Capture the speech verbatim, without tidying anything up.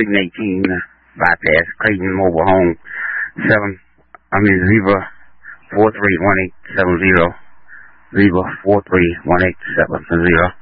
Creighton eighteen, bypass, Creighton Mobile Home, seven, I mean, Zebra four three one eight seven zero, Zebra four three one eight seven zero.